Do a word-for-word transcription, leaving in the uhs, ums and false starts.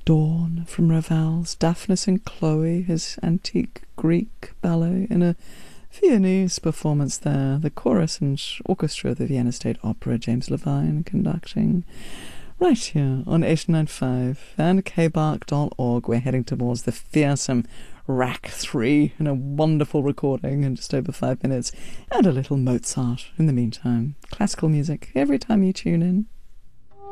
Dawn from Ravel's Daphnis and Chloe, his antique Greek ballet, in a Viennese performance there. The chorus and orchestra of the Vienna State Opera, James Levine conducting. Right here on eighty-nine point five and k bark dot org, we're heading towards the fearsome Rack three in a wonderful recording in just over five minutes, and a little Mozart in the meantime. Classical music every time you tune in.